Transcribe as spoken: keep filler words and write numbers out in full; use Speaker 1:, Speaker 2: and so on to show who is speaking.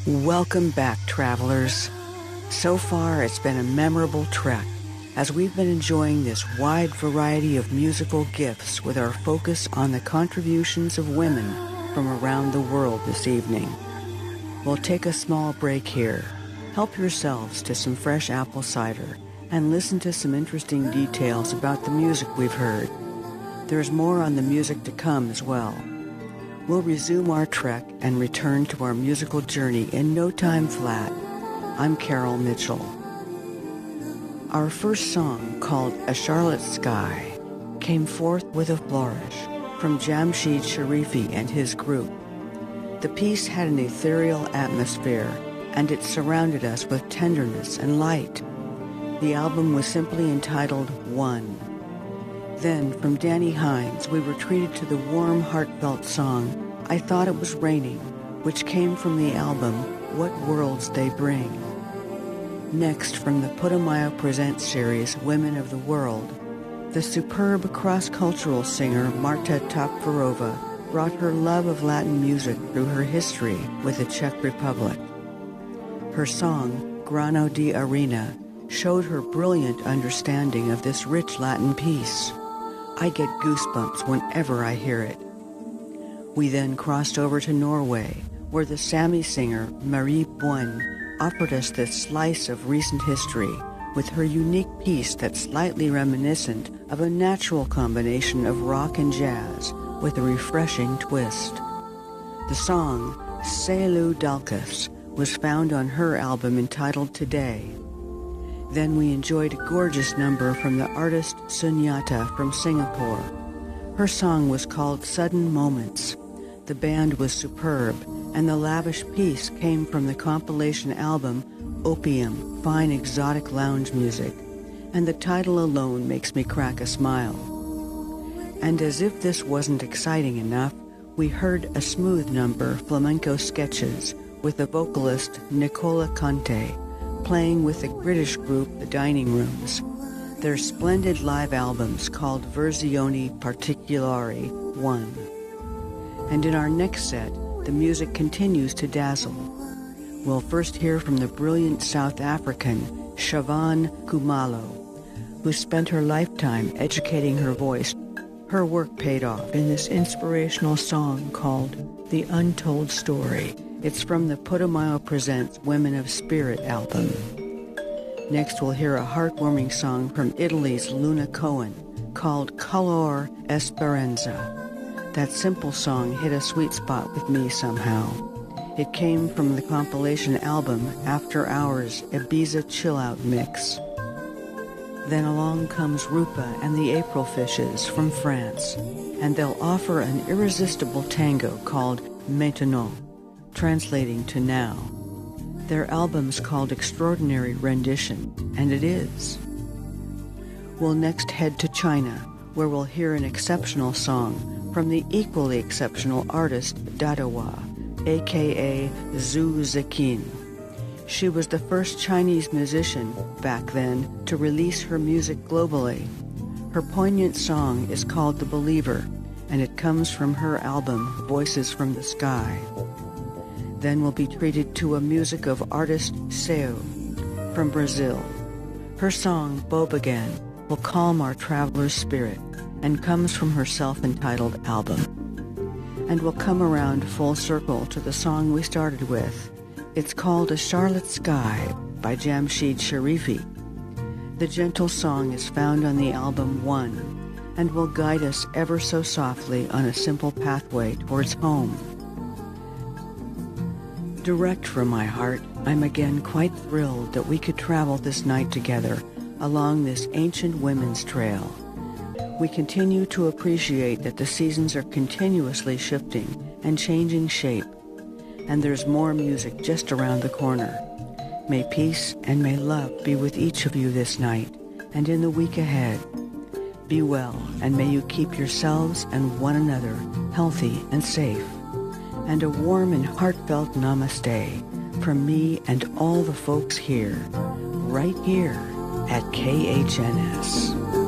Speaker 1: Welcome back, travelers. So far, it's been a memorable trek as we've been enjoying this wide variety of musical gifts with our focus on the contributions of women from around the world this evening. We'll take a small break here, help yourselves to some fresh apple cider, and listen to some interesting details about the music we've heard. There's more on the music to come as well. We'll resume our trek and return to our musical journey in no time flat. I'm Carol Mitchell. Our first song, called A Charlotte Sky, came forth with a flourish from Jamshid Sharifi and his group. The piece had an ethereal atmosphere, and it surrounded us with tenderness and light. The album was simply entitled One. Then, from Danny Hines, we were treated to the warm, heartfelt song, I Thought It Was Raining, which came from the album, What Worlds They Bring. Next, from the Putumayo Presents series, Women of the World, the superb cross-cultural singer Marta Topfarova brought her love of Latin music through her history with the Czech Republic. Her song, Grano de Arena, showed her brilliant understanding of this rich Latin piece. I get goosebumps whenever I hear it. We then crossed over to Norway, where the Sami singer Marie Boine offered us this slice of recent history with her unique piece that's slightly reminiscent of a natural combination of rock and jazz with a refreshing twist. The song, Selu Dalkas, was found on her album entitled Today. Then we enjoyed a gorgeous number from the artist Sunyata from Singapore. Her song was called Sudden Moments. The band was superb, and the lavish piece came from the compilation album Opium, Fine Exotic Lounge Music, and the title alone makes me crack a smile. And as if this wasn't exciting enough, we heard a smooth number, Flamenco Sketches, with the vocalist Nicola Conte, playing with the British group The Dining Rooms. Their splendid live albums called Versioni Particolari one. And in our next set, the music continues to dazzle. We'll first hear from the brilliant South African Siobhan Khumalo, who spent her lifetime educating her voice. Her work paid off in this inspirational song called The Untold Story. It's from the Putumayo Presents Women of Spirit album. Next we'll hear a heartwarming song from Italy's Luna Cohen called Color Esperanza. That simple song hit a sweet spot with me somehow. It came from the compilation album After Hours Ibiza Chill Out Mix. Then along comes Rupa and the April Fishes from France, and they'll offer an irresistible tango called Maintenant, translating to now. Their album's called Extraordinary Rendition, and it is. We'll next head to China, where we'll hear an exceptional song from the equally exceptional artist Dadawa, aka Zhu Ziqin. She was the first Chinese musician, back then, to release her music globally. Her poignant song is called The Believer, and it comes from her album Voices from the Sky. Then we'll be treated to a music of artist Seu from Brazil. Her song, Bobagan, will calm our traveler's spirit and comes from her self-entitled album. And we'll come around full circle to the song we started with. It's called A Charlotte Sky by Jamshid Sharifi. The gentle song is found on the album One and will guide us ever so softly on a simple pathway towards home. Direct from my heart, I'm again quite thrilled that we could travel this night together along this ancient women's trail. We continue to appreciate that the seasons are continuously shifting and changing shape, and there's more music just around the corner. May peace and may love be with each of you this night and in the week ahead. Be well, and may you keep yourselves and one another healthy and safe. And a warm and heartfelt namaste from me and all the folks here, right here at K H N S.